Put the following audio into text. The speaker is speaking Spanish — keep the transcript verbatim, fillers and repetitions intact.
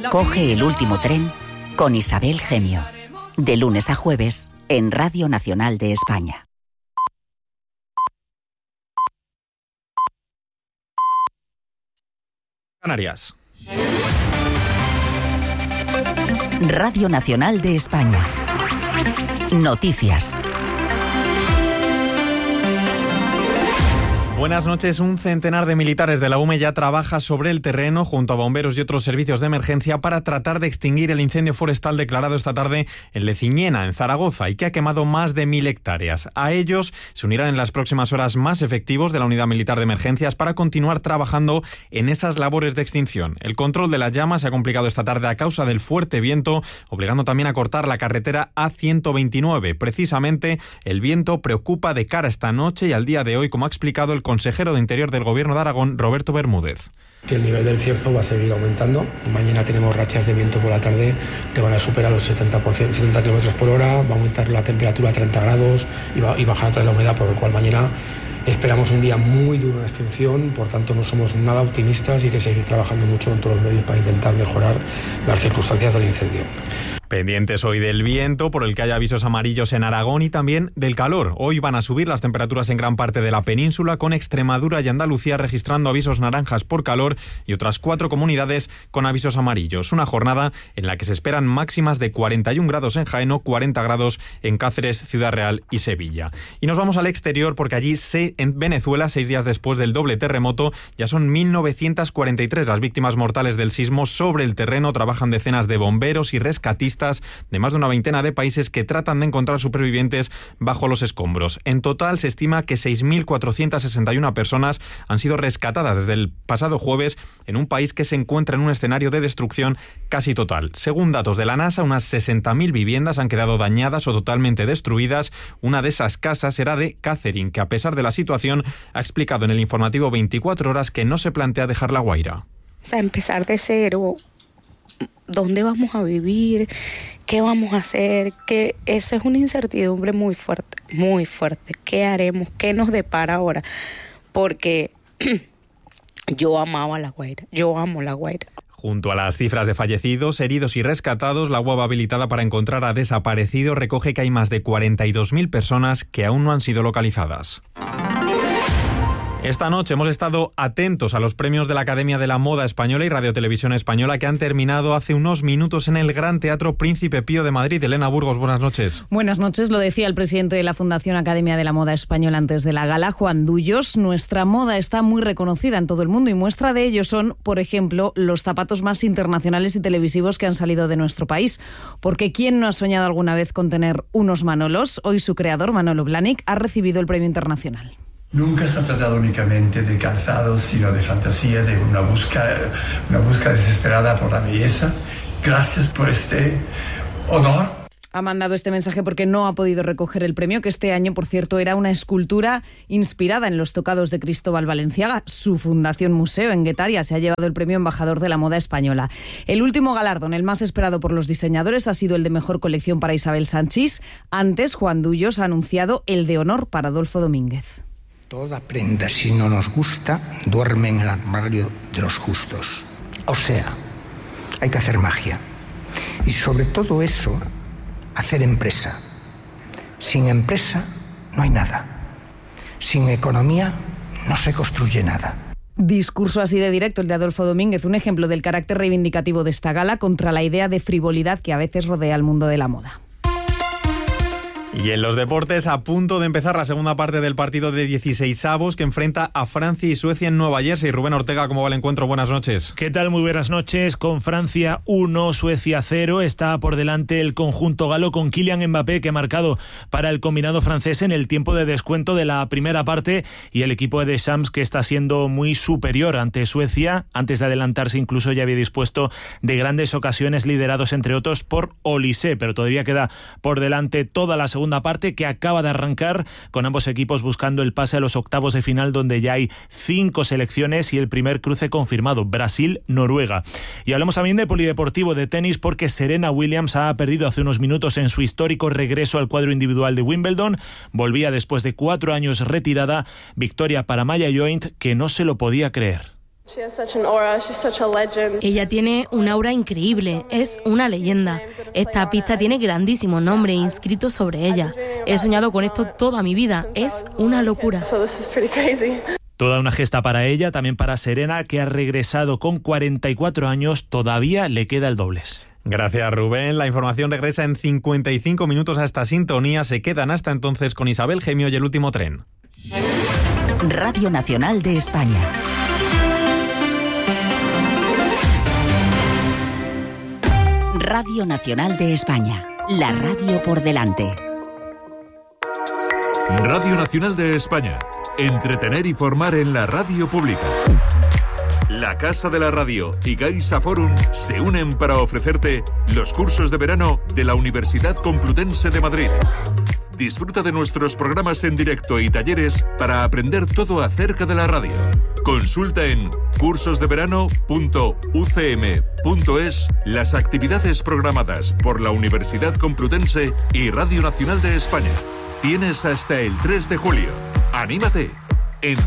Coge el último tren con Isabel Gemio. De lunes a jueves en Radio Nacional de España. Canarias. Radio Nacional de España. Noticias. Buenas noches. Un centenar de militares de la U M E ya trabaja sobre el terreno junto a bomberos y otros servicios de emergencia para tratar de extinguir el incendio forestal declarado esta tarde en Leciñena, en Zaragoza, y que ha quemado más de mil hectáreas. A ellos se unirán en las próximas horas más efectivos de la Unidad Militar de Emergencias para continuar trabajando en esas labores de extinción. El control de las llamas se ha complicado esta tarde a causa del fuerte viento, obligando también a cortar la carretera A ciento veintinueve. Precisamente, el viento preocupa de cara a esta noche y al día de hoy, como ha explicado el consejero de Interior del Gobierno de Aragón, Roberto Bermúdez. Que el nivel del cierzo va a seguir aumentando. Mañana tenemos rachas de viento por la tarde que van a superar los setenta por ciento, setenta kilómetros por hora, va a aumentar la temperatura a treinta grados y, va, y bajar otra vez la humedad, por lo cual mañana esperamos un día muy duro de extinción. Por tanto, no somos nada optimistas y hay que seguir trabajando mucho en todos los medios para intentar mejorar las circunstancias del incendio. Pendientes hoy del viento, por el que hay avisos amarillos en Aragón, y también del calor. Hoy van a subir las temperaturas en gran parte de la península, con Extremadura y Andalucía registrando avisos naranjas por calor y otras cuatro comunidades con avisos amarillos. Una jornada en la que se esperan máximas de cuarenta y un grados en Jaén, cuarenta grados en Cáceres, Ciudad Real y Sevilla. Y nos vamos al exterior, porque allí se, en Venezuela, seis días después del doble terremoto, ya son mil novecientas cuarenta y tres las víctimas mortales del sismo. Sobre el terreno trabajan decenas de bomberos y rescatistas de más de una veintena de países que tratan de encontrar supervivientes bajo los escombros. En total se estima que seis mil cuatrocientas sesenta y una personas han sido rescatadas desde el pasado jueves en un país que se encuentra en un escenario de destrucción casi total. Según datos de la NASA, unas sesenta mil viviendas han quedado dañadas o totalmente destruidas. Una de esas casas era de Catherine, que a pesar de la situación ha explicado en el informativo veinticuatro horas que no se plantea dejar La Guaira. O sea, empezar de cero. ¿Dónde vamos a vivir? ¿Qué vamos a hacer? Que eso es una incertidumbre muy fuerte, muy fuerte. ¿Qué haremos? ¿Qué nos depara ahora? Porque yo amaba La Guaira, yo amo La Guaira. Junto a las cifras de fallecidos, heridos y rescatados, la web habilitada para encontrar a desaparecidos recoge que hay más de cuarenta y dos mil personas que aún no han sido localizadas. Esta noche hemos estado atentos a los premios de la Academia de la Moda Española y Radio Televisión Española, que han terminado hace unos minutos en el Gran Teatro Príncipe Pío de Madrid. Elena Burgos, buenas noches. Buenas noches, lo decía el presidente de la Fundación Academia de la Moda Española antes de la gala, Juan Dullos. Nuestra moda está muy reconocida en todo el mundo y muestra de ello son, por ejemplo, los zapatos más internacionales y televisivos que han salido de nuestro país. Porque ¿quién no ha soñado alguna vez con tener unos Manolos? Hoy su creador, Manolo Blahnik, ha recibido el premio internacional. Nunca se ha tratado únicamente de calzados, sino de fantasía, de una búsqueda, una búsqueda desesperada por la belleza. Gracias por este honor. Ha mandado este mensaje porque no ha podido recoger el premio, que este año, por cierto, era una escultura inspirada en los tocados de Cristóbal Valenciaga. Su fundación museo en Guetaria se ha llevado el premio Embajador de la Moda Española. El último galardón, el más esperado por los diseñadores, ha sido el de Mejor Colección para Isabel Sanchís. Antes, Juan Dullos ha anunciado el de Honor para Adolfo Domínguez. Toda prenda, si no nos gusta, duerme en el armario de los justos. O sea, hay que hacer magia. Y sobre todo eso, hacer empresa. Sin empresa no hay nada. Sin economía no se construye nada. Discurso así de directo el de Adolfo Domínguez, un ejemplo del carácter reivindicativo de esta gala contra la idea de frivolidad que a veces rodea al mundo de la moda. Y en los deportes, a punto de empezar la segunda parte del partido de dieciseisavos que enfrenta a Francia y Suecia en Nueva Jersey. Rubén Ortega, ¿cómo va el encuentro? Buenas noches. ¿Qué tal? Muy buenas noches. Con Francia uno, Suecia cero. Está por delante el conjunto galo con Kylian Mbappé, que ha marcado para el combinado francés en el tiempo de descuento de la primera parte, y el equipo de Deschamps, que está siendo muy superior ante Suecia. Antes de adelantarse, incluso ya había dispuesto de grandes ocasiones, liderados entre otros por Olise, pero todavía queda por delante toda la segunda parte, que acaba de arrancar, con ambos equipos buscando el pase a los octavos de final, donde ya hay cinco selecciones y el primer cruce confirmado, Brasil-Noruega. Y hablamos también de polideportivo, de tenis, porque Serena Williams ha perdido hace unos minutos en su histórico regreso al cuadro individual de Wimbledon. Volvía después de cuatro años retirada. Victoria para Maya Joint, que no se lo podía creer. Ella tiene un aura increíble, es una leyenda. Esta pista tiene grandísimos nombres inscritos sobre ella. He soñado con esto toda mi vida, es una locura. Toda una gesta para ella, también para Serena, que ha regresado con cuarenta y cuatro años, todavía le queda el dobles. Gracias, Rubén. La información regresa en cincuenta y cinco minutos a esta sintonía. Se quedan hasta entonces con Isabel Gemio y El Último Tren. Radio Nacional de España. Radio Nacional de España. La radio por delante. Radio Nacional de España. Entretener y formar en la radio pública. La Casa de la Radio y Gaisa Forum se unen para ofrecerte los cursos de verano de la Universidad Complutense de Madrid. Disfruta de nuestros programas en directo y talleres para aprender todo acerca de la radio. Consulta en cursos de verano punto u c m punto es las actividades programadas por la Universidad Complutense y Radio Nacional de España. Tienes hasta el tres de julio. ¡Anímate!